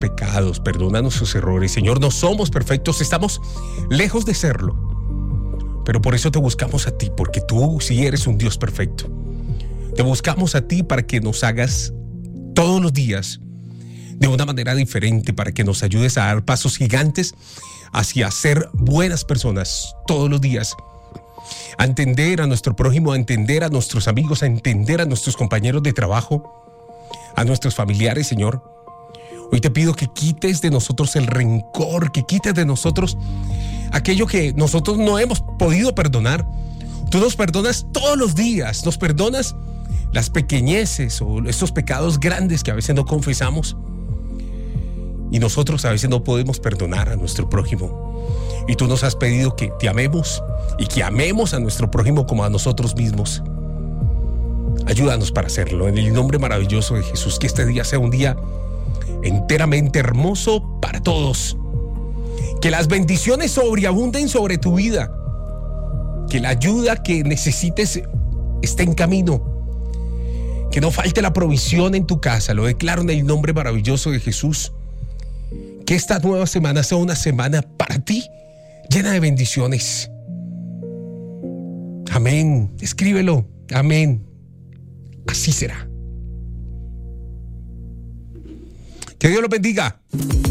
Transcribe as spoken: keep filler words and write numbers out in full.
pecados, perdona nuestros errores. Señor, no somos perfectos, estamos lejos de serlo. Pero por eso te buscamos a ti, porque tú sí eres un Dios perfecto. Te buscamos a ti para que nos hagas todos los días de una manera diferente, para que nos ayudes a dar pasos gigantes hacia ser buenas personas todos los días. A entender a nuestro prójimo, a entender a nuestros amigos, a entender a nuestros compañeros de trabajo, a nuestros familiares, Señor. Hoy te pido que quites de nosotros el rencor, que quites de nosotros aquello que nosotros no hemos podido perdonar. Tú nos perdonas todos los días, nos perdonas las pequeñeces o estos pecados grandes que a veces no confesamos. Y nosotros a veces no podemos perdonar a nuestro prójimo. Y tú nos has pedido que te amemos y que amemos a nuestro prójimo como a nosotros mismos. Ayúdanos para hacerlo. En el nombre maravilloso de Jesús, que este día sea un día enteramente hermoso para todos. Que las bendiciones sobreabunden sobre tu vida. Que la ayuda que necesites esté en camino. Que no falte la provisión en tu casa. Lo declaro en el nombre maravilloso de Jesús. Que esta nueva semana sea una semana para ti, llena de bendiciones. Amén. Escríbelo. Amén. Así será. Que Dios los bendiga.